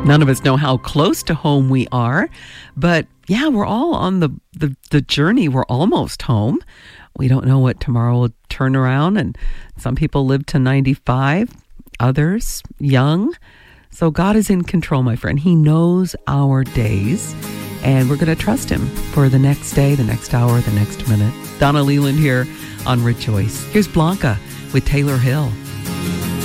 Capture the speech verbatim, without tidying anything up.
None of us know how close to home we are, but yeah, we're all on the, the, the journey. We're almost home. We don't know what tomorrow will turn around, and some people live to ninety-five, others young. So God is in control, my friend. He knows our days, and we're going to trust him for the next day, the next hour, the next minute. Donna Leland here on Rejoice. Here's Blanca with Taylor Hill.